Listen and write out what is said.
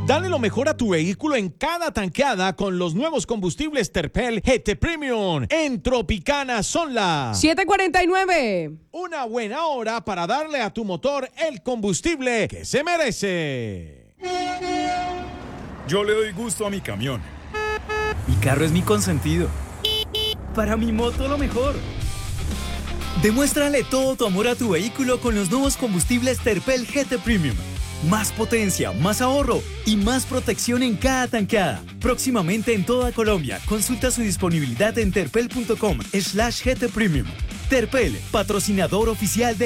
Dale lo mejor a tu vehículo en cada tanqueada con los nuevos combustibles Terpel GT Premium. En Tropicana son las 7:49. Una buena hora para darle a tu motor el combustible que se merece. Yo le doy gusto a mi camión. Mi carro es mi consentido. Para mi moto lo mejor. Demuéstrale todo tu amor a tu vehículo con los nuevos combustibles Terpel GT Premium. Más potencia, más ahorro y más protección en cada tanqueada. Próximamente en toda Colombia. Consulta su disponibilidad en terpel.com/GT Premium. Terpel, patrocinador oficial de